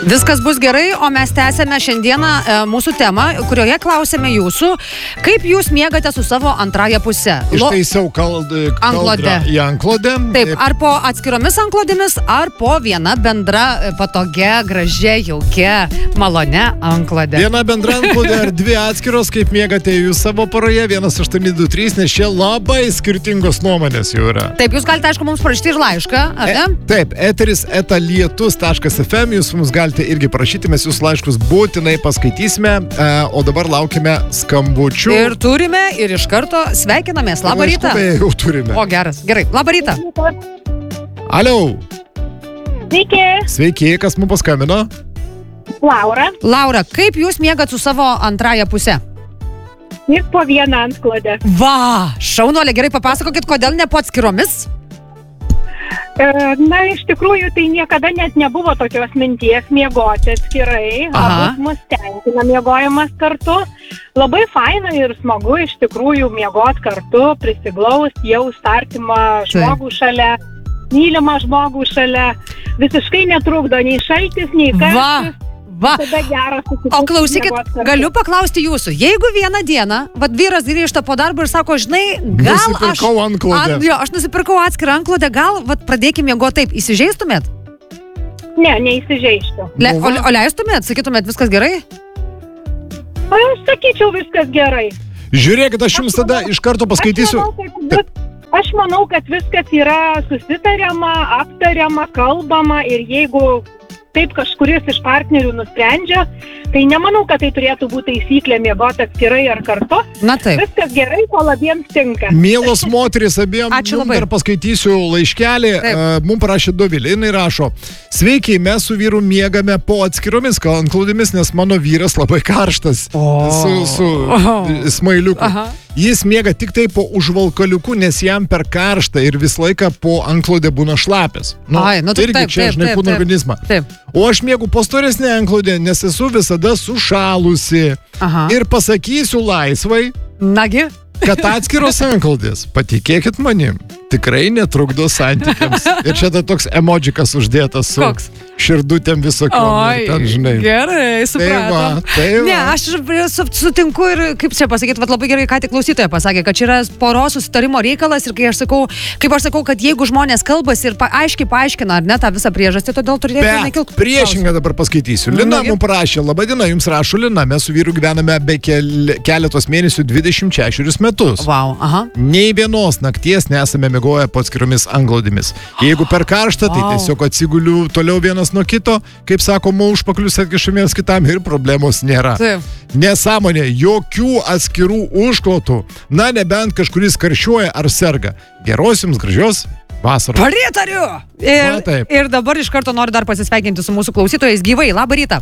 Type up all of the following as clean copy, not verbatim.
Viskas bus gerai, o mes tęsėme šiandieną mūsų temą, kurioje klausėme jūsų, kaip jūs miegate su savo antrąją pusę. Ištaisiau kaldrą į anklodę. Taip, ar po atskiromis anklodėmis, ar po viena bendra, patogia, gražia, jaukia, malonia anklodė. Viena bendra anklodė ar dvi atskiros, kaip miegate jūs savo poroje, 1823, nes čia labai skirtingos nuomonės jau yra. Taip, jūs galite, aišku, mums parašyti ir laišką, ar ne? Taip, eteris@lietus.fm, jūs mums galite irgi parašyti, mes jūs laiškus būtinai paskaitysime, o dabar laukime skambučių. Ir turime, ir iš karto sveikinamės. Labą rytą. Jau turime. O, geras. Gerai. Labą rytą. Aliau. Sveiki. Sveiki, kas mums paskambino? Laura. Laura, kaip jūs miegat su savo antrąją pusę? Ir po vieną antklodę. Va, šaunuolė, gerai papasakokit, kodėl ne po atskiromis? Na, iš tikrųjų, tai niekada net nebuvo tokios minties miegoti atskirai. Abu mus tenkina miegojimas kartu. Labai faina ir smagu iš tikrųjų miegoti kartu, prisiglaust, jaust artimą žmogų šalia, mylimą žmogų šalia. Visiškai netrukdo nei šaltis, nei karštis. Va. O klausykit, galiu paklausti jūsų, jeigu vieną dieną, vyras grįžta po darbo ir sako, žinai, gal nusipirkau anklodę. Aš nusipirkau atskirą anklodę, gal pradėkime miegoti taip, įsižeistumėt? Ne, neįsižeistų. O leistumėt, sakytumėt, viskas gerai? Aš sakyčiau, viskas gerai. Žiūrėkit, aš jums tada iš karto paskaitysiu. Aš manau, kad viskas yra susitariama, aptariama, kalbama ir jeigu taip kažkuris iš partnerių nusprendžia, tai nemanau, kad tai turėtų būti taisyklė miegoti atskirai ar kartu. Na taip. Viskas gerai, kol abiems tinka. Mielos moterys, abiem dar paskaitysiu laiškelį. Mums parašė Dovilė, jinai rašo: sveiki, mes su vyru miegame po atskiromis anklodėmis, nes mano vyras labai karštas su smailiuku. Jis miega tik tai po užvalkaliuku, nes jam per karštą ir visą laiką po anklodę būna šlapės. Irgi čia, žinai, kūno organizmą. O aš miegu po storesnę anklodę, nes esu visada sušalusi. Ir pasakysiu laisvai, nagi, kad atskiros anklodės, patikėkit manim, tikrai netrukdo santykiams. Ir čia toks emodžikas uždėtas su širdutėm visokiom. Ten, žinai. Gerai, supratau. Ne, aš sutinku ir, kaip čia pasakyti, labai gerai, ką tik klausytoja pasakė, kad čia yra poros susitarimo reikalas ir kai aš sakau, kad jeigu žmonės kalbasi ir aiškiai paaiškina, ar ne, tą visą priežastį, todėl turėtų nekilti. Priešingą dabar paskaitysiu. Lina mums parašė: laba diena, jums rašo Lina, mes su vyru gyvename be keletos mėnesių 26 metus. Wow, Nei vienos nakties nesame miegoję po atskiromis anklodėmis. Jeigu per karštą, tai tiesiog atsiguliu toliau vienas nuo kito, kaip sakoma, užpaklius atkišamės kitam ir problemos nėra. Nesąmonė, jokių atskirų užklotų, na nebent kažkuris karščiuoja ar serga. Geros jums gražios vasaros. Pritariu! Ir dabar iš karto noriu dar pasisveikinti su mūsų klausytojais gyvai. Labą rytą.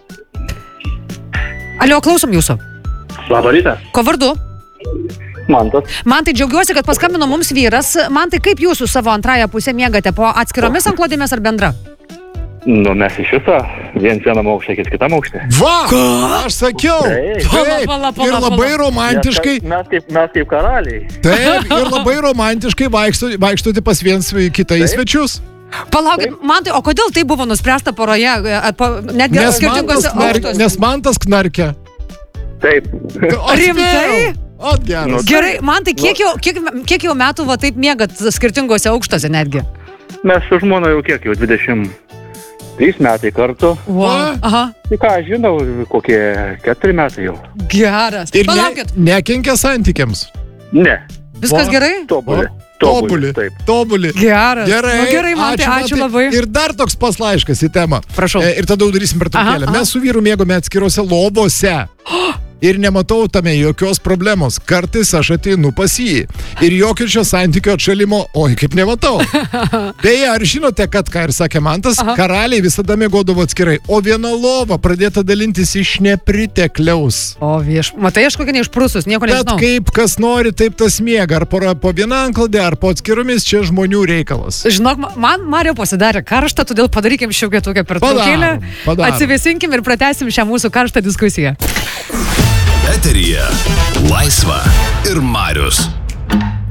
Alio, klausom jūsų. Labą rytą. Ko vardu? Mantas. Mantai, džiaugiuosi, kad paskambino mums vyras. Mantai, kaip jūs su savo antrąją pusę miegate? Po atskiromis anklodėmis ar bendra? Nu, mes iš viso, vienam aukšte, kitam aukšte. Va! Aš sakiau! Taip, ir labai romantiškai. Mes kaip karaliai. Taip, ir labai romantiškai vaikštote pas viens kitą į svečius. Palaukit, Mantai, o kodėl tai buvo nuspręsta poroje, netgi skirtingose aukštose? Nes Mantas knarkia. Taip. Rimtai? O, geras. Gerai, Mantai, kiek jau metų va taip miegat skirtingose aukštose netgi? Mes su žmona jau kiek, jau 23 metai kartu. Tai ką, žinau, kokie 4 metai jau. Geras. Ir palaukit. Nekenkia santykiams? Ne. Viskas gerai? Tobuli. Geras. Gerai, Mantai, ačiū labai. Ir dar toks laiškas į temą. Prašau. Ir tada darysim pertraukėlę. Mes su vyru miegome atskirose lovose. Ir nematau tame jokios problemos. Kartais aš ateinu pas jį. Ir jokio čia santykio atšalimo, oi, kaip nematau. Beje, ar žinote, kad, ką ir sakė Mantas, karaliai visada miegodavo atskirai, o viena lova pradėta dalintis iš nepritekliaus. O matai, aš kokia neišprusus, nieko nežinau. Bet kaip kas nori, taip tas miega. Ar po vieną anklodę, ar po atskiromis, čia žmonių reikalas. Žinok, man Mario pasidarė karštą, todėl padarykim šiokią tokią pertraukėlę. Atsivėsinkim ir pratęsim šią mūsų karštą diskusiją. Eteryje Laisva ir Marius.